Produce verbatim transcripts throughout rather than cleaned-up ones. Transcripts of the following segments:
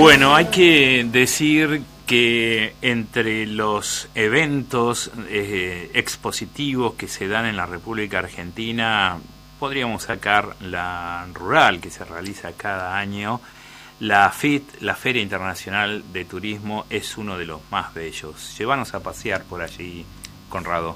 Bueno, hay que decir que entre los eventos eh, expositivos que se dan en la República Argentina, podríamos sacar la rural que se realiza cada año. La F I T, la Feria Internacional de Turismo, es uno de los más bellos. Llévanos a pasear por allí, Conrado.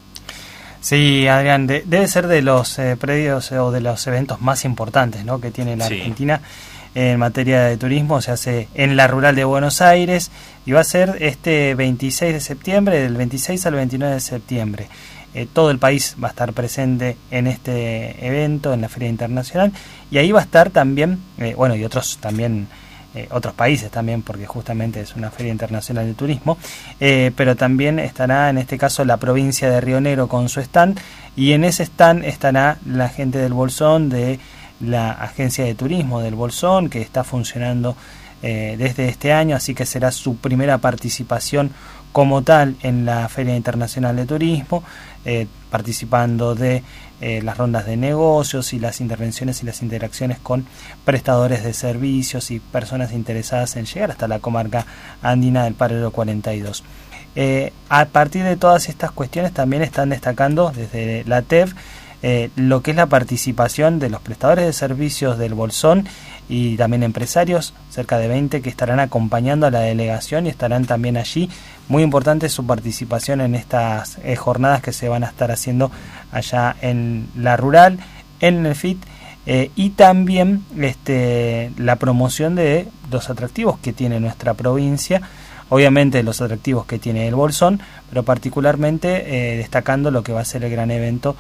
Sí, Adrián, de, debe ser de los eh, predios eh, o de los eventos más importantes, ¿no?, que tiene la sí. Argentina en materia de turismo. Se hace en la rural de Buenos Aires y va a ser este veintiséis de septiembre, del veintiséis al veintinueve de septiembre. Eh, todo el país va a estar presente en este evento, en la Feria Internacional, y ahí va a estar también, eh, bueno, y otros también, eh, otros países también, porque justamente es una Feria Internacional de Turismo, eh, pero también estará en este caso la provincia de Río Negro con su stand, y en ese stand estará la gente del Bolsón, de la Agencia de Turismo del Bolsón, que está funcionando eh, desde este año, así que será su primera participación como tal en la Feria Internacional de Turismo, eh, participando de eh, las rondas de negocios y las intervenciones y las interacciones con prestadores de servicios y personas interesadas en llegar hasta la comarca andina del Paralelo cuarenta y dos. Eh, a partir de todas estas cuestiones también están destacando desde la T E V eh, lo que es la participación de los prestadores de servicios del Bolsón y también empresarios, cerca de veinte, que estarán acompañando a la delegación y estarán también allí. Muy importante su participación en estas eh, jornadas que se van a estar haciendo allá en la rural, en el F I T, eh, y también este, la promoción de los atractivos que tiene nuestra provincia, obviamente los atractivos que tiene el Bolsón, pero particularmente eh, destacando lo que va a ser el gran evento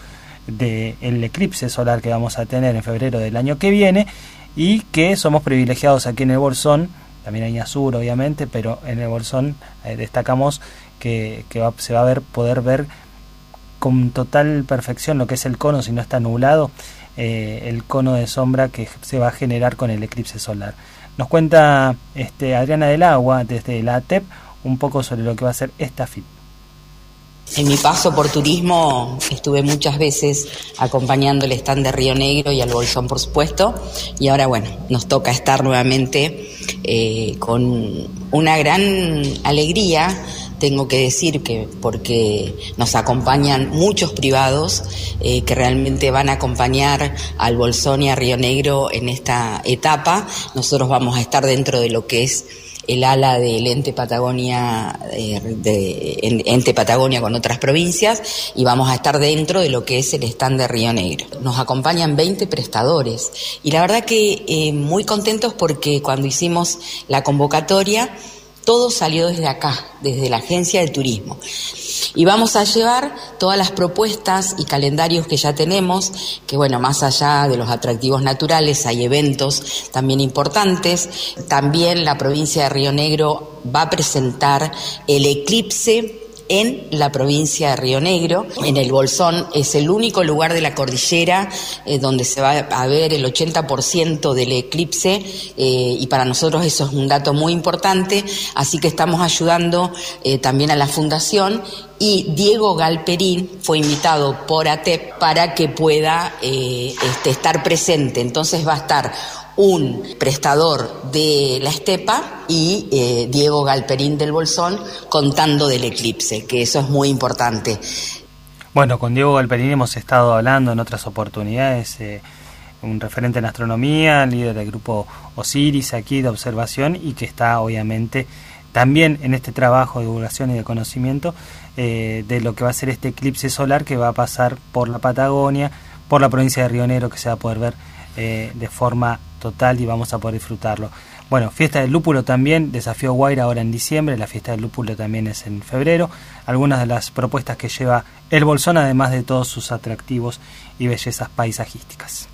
del eclipse solar que vamos a tener en febrero del año que viene, y que somos privilegiados aquí en el Bolsón, también en Azur obviamente, pero en el Bolsón eh, destacamos que, que va, se va a ver, poder ver con total perfección lo que es el cono, si no está nublado, eh, el cono de sombra que se va a generar con el eclipse solar. Nos cuenta este, Adriana del Agua desde la T E P un poco sobre lo que va a ser esta F I T. En mi paso por turismo estuve muchas veces acompañando el stand de Río Negro y al Bolsón, por supuesto, y ahora, bueno, nos toca estar nuevamente eh, con una gran alegría, tengo que decir, que porque nos acompañan muchos privados eh, que realmente van a acompañar al Bolsón y a Río Negro en esta etapa. Nosotros vamos a estar dentro de lo que es el ala del Ente Patagonia, eh, de Ente Patagonia con otras provincias, y vamos a estar dentro de lo que es el stand de Río Negro. Nos acompañan veinte prestadores y la verdad que eh, muy contentos porque cuando hicimos la convocatoria todo salió desde acá, desde la Agencia de Turismo. Y vamos a llevar todas las propuestas y calendarios que ya tenemos, que bueno, más allá de los atractivos naturales, hay eventos también importantes. También la provincia de Río Negro va a presentar el eclipse en la provincia de Río Negro. En el Bolsón es el único lugar de la cordillera eh, donde se va a ver el ochenta por ciento del eclipse, eh, y para nosotros eso es un dato muy importante, así que estamos ayudando eh, también a la fundación, y Diego Galperín fue invitado por A T E P para que pueda eh, este, estar presente. Entonces va a estar un prestador de la estepa y eh, Diego Galperín del Bolsón contando del eclipse, que eso es muy importante. Bueno, con Diego Galperín hemos estado hablando en otras oportunidades, eh, un referente en astronomía, líder del grupo Osiris aquí de observación, y que está obviamente también en este trabajo de divulgación y de conocimiento eh, de lo que va a ser este eclipse solar que va a pasar por la Patagonia, por la provincia de Río Negro, que se va a poder ver eh, de forma total y vamos a poder disfrutarlo. Bueno, fiesta del lúpulo también, Desafío Guaira ahora en diciembre, la fiesta del lúpulo también es en febrero. Algunas de las propuestas que lleva el Bolsón, además de todos sus atractivos y bellezas paisajísticas.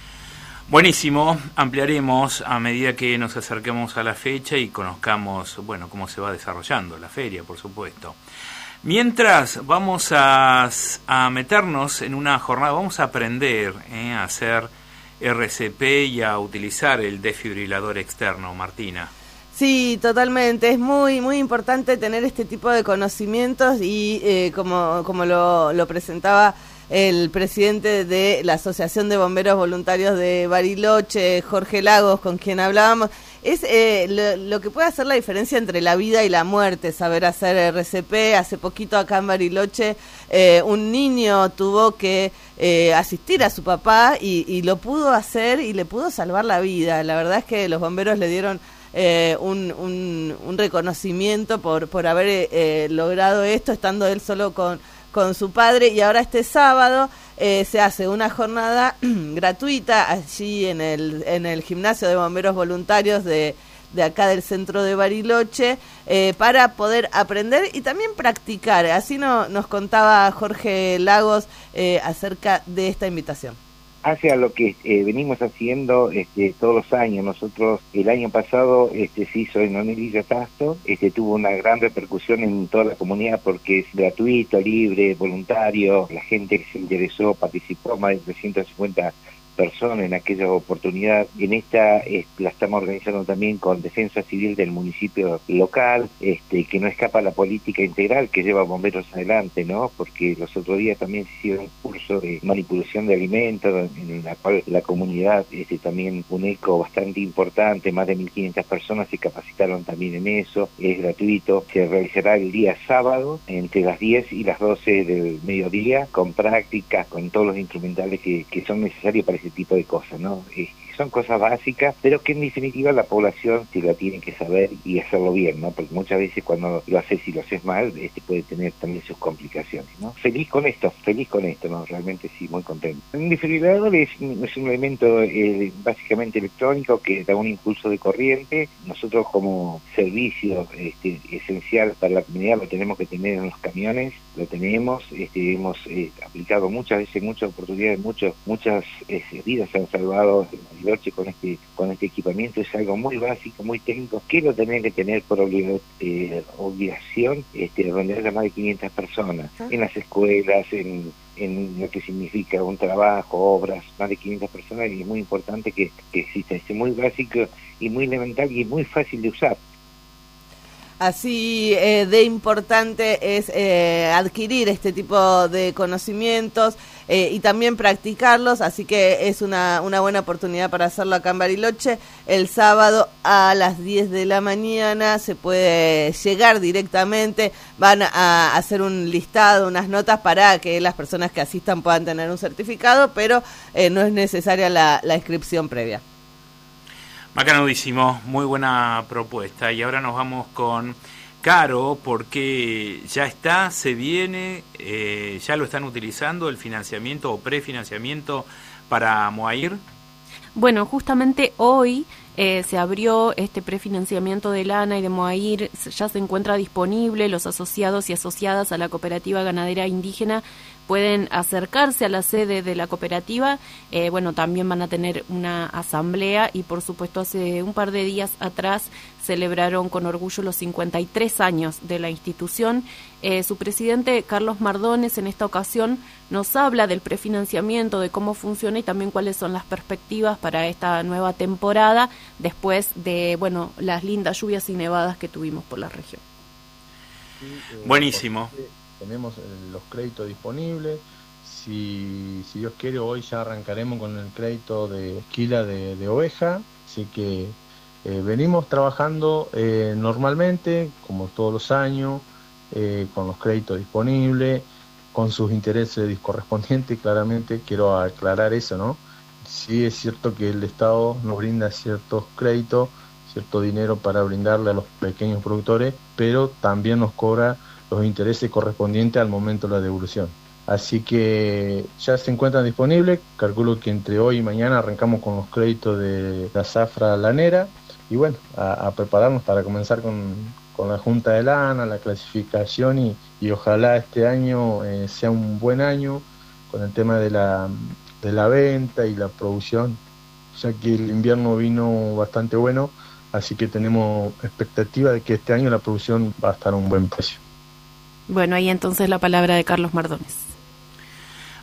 Buenísimo, ampliaremos a medida que nos acerquemos a la fecha y conozcamos, bueno, cómo se va desarrollando la feria, por supuesto. Mientras vamos a, a meternos en una jornada, vamos a aprender eh, a hacer R C P y a utilizar el desfibrilador externo, Martina. Sí, totalmente. Es muy muy importante tener este tipo de conocimientos y eh, como, como lo, lo presentaba el presidente de la Asociación de Bomberos Voluntarios de Bariloche, Jorge Lagos, con quien hablábamos, es eh, lo, lo que puede hacer la diferencia entre la vida y la muerte, saber hacer R C P. Hace poquito acá en Bariloche eh, un niño tuvo que eh, asistir a su papá y, y lo pudo hacer y le pudo salvar la vida. La verdad es que los bomberos le dieron eh, un, un, un reconocimiento por, por haber eh, logrado esto, estando él solo con, con su padre. Y ahora este sábado Eh, se hace una jornada gratuita allí en el en el gimnasio de bomberos voluntarios de, de acá del centro de Bariloche eh, para poder aprender y también practicar. Así no, nos contaba Jorge Lagos eh, acerca de esta invitación. Hacia lo que eh, venimos haciendo este, todos los años. Nosotros el año pasado este, se hizo en Onelilla Tasto, este, tuvo una gran repercusión en toda la comunidad porque es gratuito, libre, voluntario. La gente que se interesó participó, más de trescientas cincuenta personas en aquella oportunidad. En esta eh, la estamos organizando también con Defensa Civil del municipio local, este, que no escapa a la política integral que lleva Bomberos adelante, ¿no? Porque los otros días también se hicieron un curso de manipulación de alimentos, en la cual la comunidad este, también un eco bastante importante, más de mil quinientas personas se capacitaron también en eso. Es gratuito, se realizará el día sábado entre las diez y las doce del mediodía, con prácticas, con todos los instrumentales que, que son necesarios para ese tipo de cosas, ¿no? Eh, son cosas básicas, pero que en definitiva la población sí la tiene que saber y hacerlo bien, ¿no? Porque muchas veces cuando lo haces y lo haces mal, este puede tener también sus complicaciones, ¿no? Feliz con esto, feliz con esto, ¿no? Realmente sí, muy contento. Un desfibrilador es, es un elemento eh, básicamente electrónico que da un impulso de corriente. Nosotros como servicio este, esencial para la comunidad lo tenemos que tener en los camiones, lo tenemos, este, hemos eh, aplicado muchas veces, muchas oportunidades, muchos, muchas eh, vidas se han salvado en Bariloche con este con este equipamiento. Es algo muy básico, muy técnico, que lo tenés que tener por obliga, eh, obligación, este, donde haya más de quinientas personas, ¿ah? En las escuelas, en, en lo que significa un trabajo, obras, más de quinientas personas, y es muy importante que, que exista. Es muy básico y muy elemental y muy fácil de usar. Así eh, de importante es eh, adquirir este tipo de conocimientos eh, y también practicarlos, así que es una, una buena oportunidad para hacerlo acá en Bariloche. El sábado a las diez de la mañana se puede llegar directamente, van a hacer un listado, unas notas para que las personas que asistan puedan tener un certificado, pero eh, no es necesaria la, la inscripción previa. Macanudísimo, muy buena propuesta. Y ahora nos vamos con Caro, porque ya está, se viene, eh, ya lo están utilizando el financiamiento o prefinanciamiento para Moair. Bueno, justamente hoy eh, se abrió este prefinanciamiento de Lana y de Moair, ya se encuentra disponible. Los asociados y asociadas a la cooperativa ganadera indígena pueden acercarse a la sede de la cooperativa. Eh, bueno, también van a tener una asamblea y, por supuesto, hace un par de días atrás celebraron con orgullo los cincuenta y tres años de la institución. Eh, su presidente, Carlos Mardones, en esta ocasión nos habla del prefinanciamiento, de cómo funciona y también cuáles son las perspectivas para esta nueva temporada después de, bueno, las lindas lluvias y nevadas que tuvimos por la región. Sí, eh, Buenísimo. Tenemos los créditos disponibles. Si, si Dios quiere, hoy ya arrancaremos con el crédito de esquila de, de oveja. Así que eh, venimos trabajando eh, normalmente, como todos los años, eh, con los créditos disponibles, con sus intereses correspondientes. Claramente quiero aclarar eso, ¿no? Sí es cierto que el Estado nos brinda ciertos créditos, cierto dinero para brindarle a los pequeños productores, pero también nos cobra los intereses correspondientes al momento de la devolución. Así que ya se encuentran disponibles. Calculo que entre hoy y mañana arrancamos con los créditos de la zafra lanera y bueno, a, a prepararnos para comenzar con, con la junta de lana, la clasificación y, y ojalá este año eh, sea un buen año con el tema de la, de la venta y la producción, ya que el invierno vino bastante bueno, así que tenemos expectativa de que este año la producción va a estar a un buen precio. Bueno, ahí entonces la palabra de Carlos Mardones.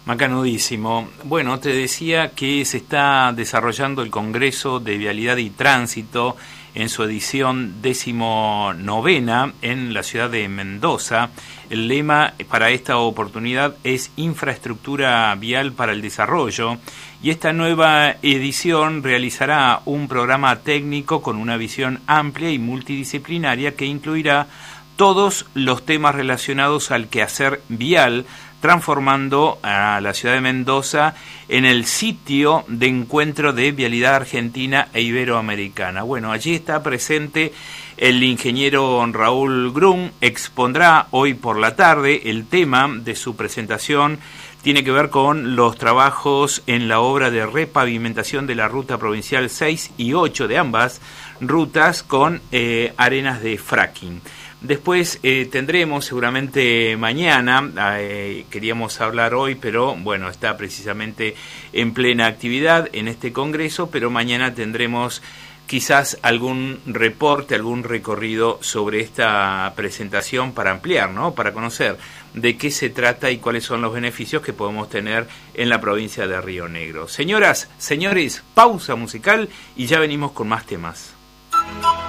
Macanudísimo. Bueno, te decía que se está desarrollando el Congreso de Vialidad y Tránsito en su edición decimonovena en la ciudad de Mendoza. El lema para esta oportunidad es Infraestructura Vial para el Desarrollo, y esta nueva edición realizará un programa técnico con una visión amplia y multidisciplinaria que incluirá todos los temas relacionados al quehacer vial, transformando a la ciudad de Mendoza en el sitio de encuentro de vialidad argentina e iberoamericana. Bueno, allí está presente el ingeniero Raúl Grun, expondrá hoy por la tarde. El tema de su presentación tiene que ver con los trabajos en la obra de repavimentación de la ruta provincial seis y ocho de ambas rutas con eh, arenas de fracking. Después eh, tendremos seguramente mañana, eh, queríamos hablar hoy, pero bueno, está precisamente en plena actividad en este congreso, pero mañana tendremos quizás algún reporte, algún recorrido sobre esta presentación para ampliar, ¿no? Para conocer de qué se trata y cuáles son los beneficios que podemos tener en la provincia de Río Negro. Señoras, señores, pausa musical y ya venimos con más temas.